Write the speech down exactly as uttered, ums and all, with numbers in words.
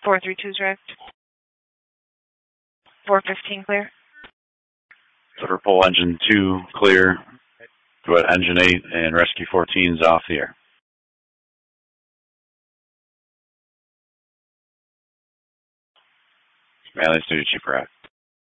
four three two is direct. four fifteen clear. Liverpool engine two clear. Go ahead, engine eight and rescue fourteen is off the air. Manley Studio Chief Rat.